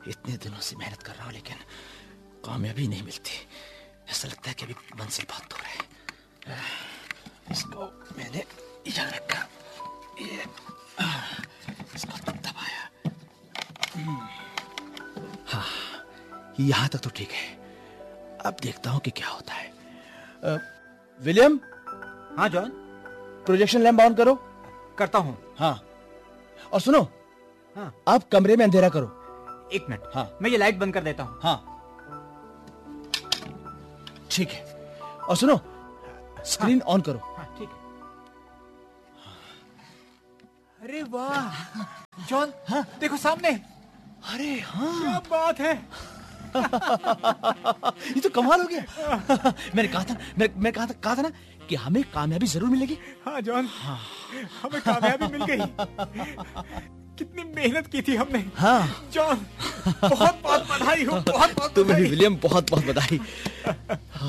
इतने दिनों से मेहनत कर रहा हूं लेकिन कामयाबी नहीं मिलती। ऐसा लगता है कि अभी मंजिल बहुत दूर है। इसको मैंने यहाँ रखा, ये इसको दबाया। हाँ, यहाँ तक तो ठीक है। अब देखता हूँ कि क्या होता है। विलियम। हाँ जॉन। प्रोजेक्शन लैंप ऑन करो। करता हूँ। हाँ, और सुनो। हाँ। आप कमरे में अंधेरा करो। 1 मिनट। हाँ, मैं ये लाइट बंद कर देता हूँ। हाँ, ठीक है। और सुनो, स्क्रीन ऑन करो। हाँ, ठीक है। अरे वाह जॉन। हाँ, देखो सामने। अरे हाँ, क्या बात है। ये तो कमाल हो गया। मैंने कहा था ना कि हमें कामयाबी जरूर मिलेगी। हाँ जॉन। हाँ, हमें कामयाबी मिल गई। कितनी मेहनत की थी हमने। हाँ जॉन, बहुत बहुत बधाई हो। बहुत बहुत तुम्हें भी विलियम, बहुत बहुत बधाई।